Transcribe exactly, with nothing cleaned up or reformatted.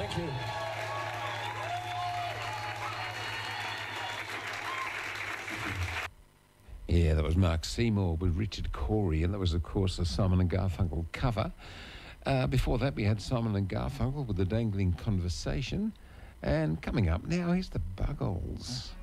Thank you. Yeah, that was Mark Seymour with Richard Corey, and that was, of course, a Simon and Garfunkel cover. Uh, before that, we had Simon and Garfunkel with The Dangling Conversation. And coming up now, here's the Buggles.